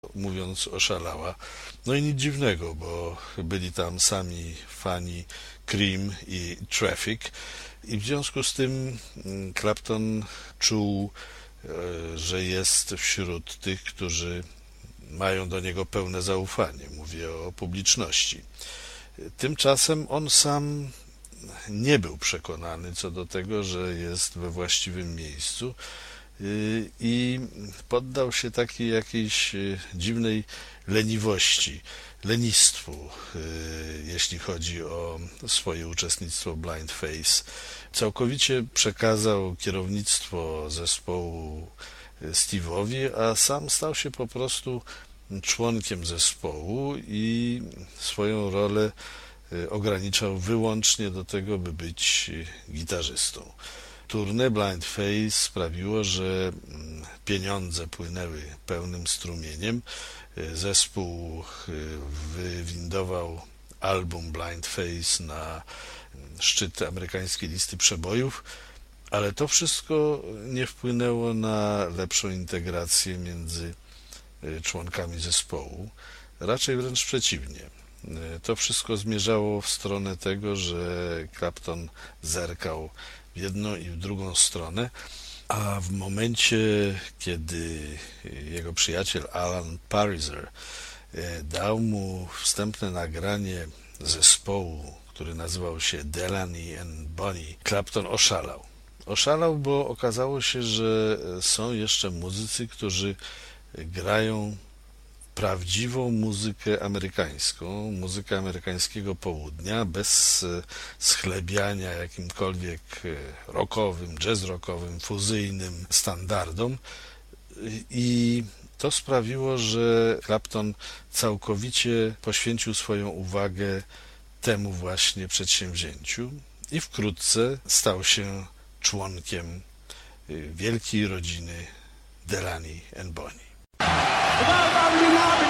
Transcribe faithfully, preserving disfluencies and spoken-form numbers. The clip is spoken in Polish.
mówiąc oszalała. No i nic dziwnego, bo byli tam sami fani Cream i Traffic i w związku z tym Clapton czuł, że jest wśród tych, którzy mają do niego pełne zaufanie. Mówię o publiczności. Tymczasem on sam nie był przekonany co do tego, że jest we właściwym miejscu i poddał się takiej jakiejś dziwnej leniwości, lenistwu, jeśli chodzi o swoje uczestnictwo w Blind Faith. Całkowicie przekazał kierownictwo zespołu Steve'owi, a sam stał się po prostu członkiem zespołu i swoją rolę ograniczał wyłącznie do tego, by być gitarzystą. Tournée Blind Faith sprawiło, że pieniądze płynęły pełnym strumieniem. Zespół wywindował album Blind Faith na szczyt amerykańskiej listy przebojów, ale to wszystko nie wpłynęło na lepszą integrację między członkami zespołu. Raczej wręcz przeciwnie. To wszystko zmierzało w stronę tego, że Clapton zerkał w jedną i w drugą stronę, a w momencie, kiedy jego przyjaciel Alan Pariser dał mu wstępne nagranie zespołu, który nazywał się Delaney and Bonnie, Clapton oszalał. Oszalał, bo okazało się, że są jeszcze muzycy, którzy grają prawdziwą muzykę amerykańską, muzykę amerykańskiego południa, bez schlebiania jakimkolwiek rockowym, jazz rockowym, fuzyjnym standardom. I to sprawiło, że Clapton całkowicie poświęcił swoją uwagę temu właśnie przedsięwzięciu i wkrótce stał się członkiem wielkiej rodziny Delaney and Bonnie.